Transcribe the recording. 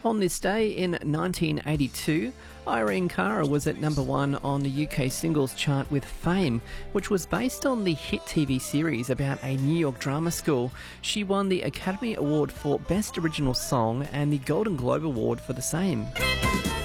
On this day in 1982, Irene Cara was at number one on the UK singles chart with Fame, which was based on the hit TV series about a New York drama school. She won the Academy Award for Best Original Song and the Golden Globe Award for the same.